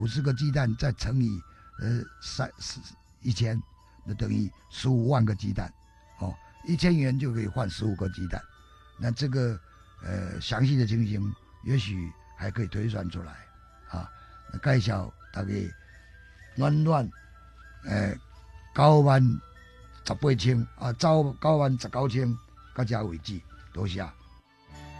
50个鸡蛋再乘以1000，那等于15万个鸡蛋，哦，1000元就可以换15个鸡蛋。那这个详细的情形，也许还可以推算出来啊。那介绍大家暖暖9万18千啊，9万19千，到这为止，多谢。